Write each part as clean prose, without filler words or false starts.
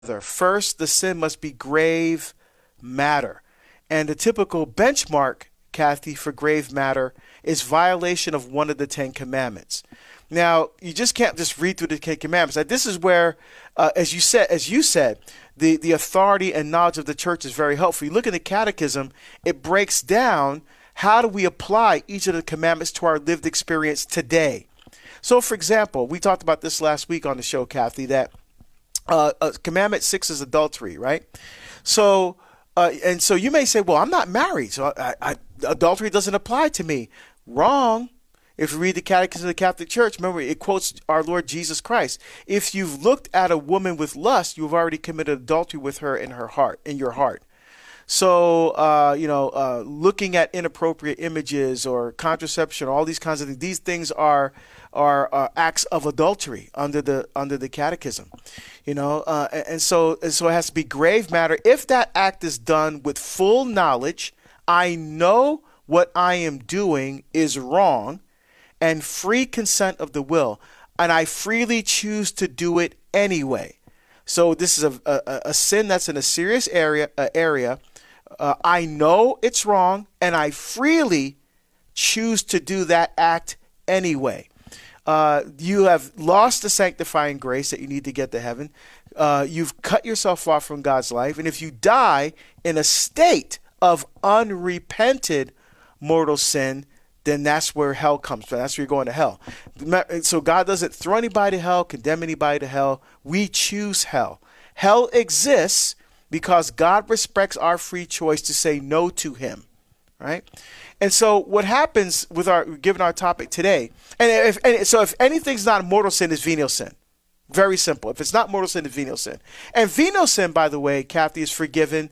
First, the sin must be grave matter. And the typical benchmark, Kathy, for grave matter is violation of one of the Ten Commandments. Now, you just can't just read through the Ten Commandments. Now, this is where, as you said, the authority and knowledge of the church is very helpful. You look at the Catechism; it breaks down how do we apply each of the commandments to our lived experience today. So, for example, we talked about this last week on the show, Kathy, that Commandment 6 is adultery, right? So, and so you may say, well, I'm not married, so adultery doesn't apply to me. Wrong. If you read the Catechism of the Catholic Church, remember it quotes our Lord Jesus Christ. If you've looked at a woman with lust, you've already committed adultery with her in her heart, in your heart. So, looking at inappropriate images or contraception, all these kinds of things, these things are acts of adultery under the Catechism, and so it has to be grave matter. If that act is done with full knowledge, I know what I am doing is wrong, and free consent of the will, and I freely choose to do it anyway. So this is a sin that's in a serious area. I know it's wrong, and I freely choose to do that act anyway. You have lost the sanctifying grace that you need to get to heaven. You've cut yourself off from God's life, and if you die in a state of unrepented mortal sin, then that's where hell comes from. That's where you're going to hell. So God doesn't throw anybody to hell, condemn anybody to hell. We choose hell. Hell exists because God respects our free choice to say no to him, right? And so what happens with given our topic today, so if anything's not a mortal sin, it's venial sin. Very simple. If it's not mortal sin, it's venial sin. And venial sin, by the way, Kathy, is forgiven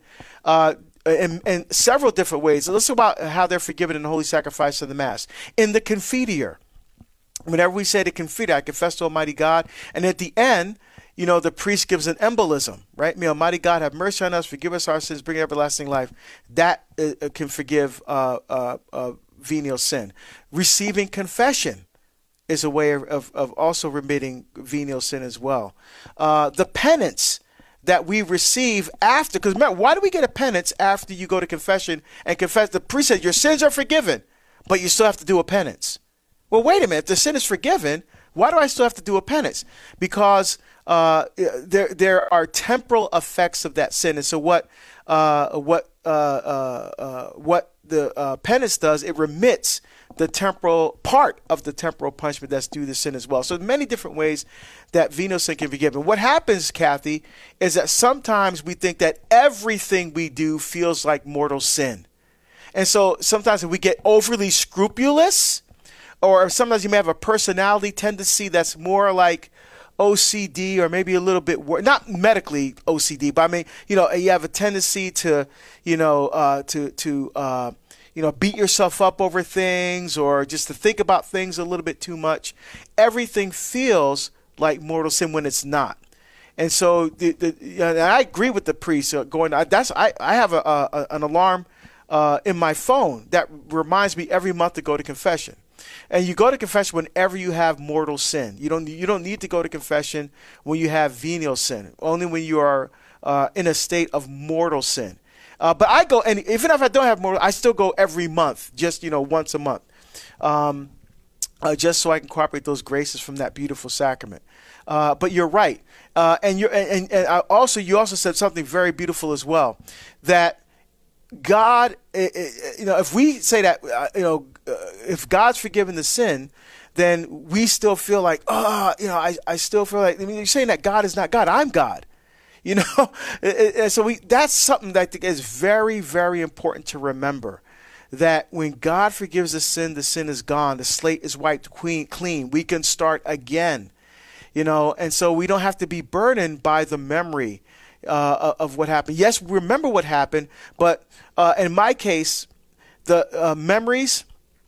in several different ways. Let's talk about how they're forgiven in the holy sacrifice of the Mass. In the Confiteor, whenever we say the Confiteor, I confess to Almighty God, and at the end, the priest gives an embolism, right? May Almighty God have mercy on us, forgive us our sins, bring everlasting life. That can forgive venial sin. Receiving confession is a way of also remitting venial sin as well. The penance that we receive after, because remember, why do we get a penance after you go to confession and confess? The priest said your sins are forgiven, but you still have to do a penance. Well, wait a minute. If the sin is forgiven, why do I still have to do a penance? Because there are temporal effects of that sin, and so what the penance does, it remits the temporal part of the temporal punishment that's due to sin as well. So many different ways that venial sin can be forgiven. What happens, Kathy, is that sometimes we think that everything we do feels like mortal sin. And so sometimes if we get overly scrupulous, or sometimes you may have a personality tendency that's more like OCD, or maybe a little bit not medically OCD, but I mean, you have a tendency to, beat yourself up over things, or just to think about things a little bit too much. Everything feels like mortal sin when it's not. And so I agree with the priest going. I have an alarm in my phone that reminds me every month to go to confession. And you go to confession whenever you have mortal sin. You don't need to go to confession when you have venial sin. Only when you are in a state of mortal sin. But I go, and even if I don't have mortal, I still go every month, just once a month, just so I can cooperate those graces from that beautiful sacrament. But you're right, and you also said something very beautiful as well, that God, if we say that, if God's forgiven the sin, then we still feel like, I still feel like, you're saying that God is not God. I'm God, and so that's something that I think is very, very important to remember, that when God forgives the sin is gone. The slate is wiped clean. We can start again, and so we don't have to be burdened by the memory of what happened. Yes, remember what happened, but in my case, the memories,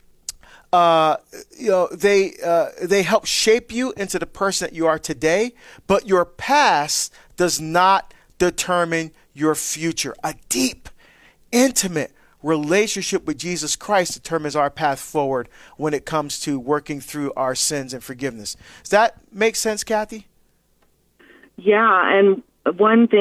they help shape you into the person that you are today, but your past does not determine your future. A deep, intimate relationship with Jesus Christ determines our path forward when it comes to working through our sins and forgiveness. Does that make sense, Kathy? Yeah, and one thing